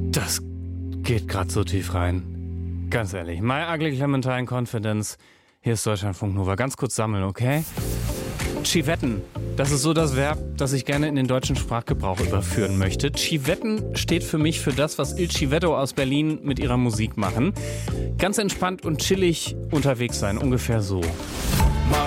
Das geht gerade so tief rein. Ganz ehrlich. My Ugly Clementine Confidence. Hier ist Deutschlandfunk Nova. Ganz kurz sammeln, okay? Chivetten. Das ist so das Verb, das ich gerne in den deutschen Sprachgebrauch überführen möchte. Chivetten steht für mich für das, was Il Chivetto aus Berlin mit ihrer Musik machen. Ganz entspannt und chillig unterwegs sein. Ungefähr so.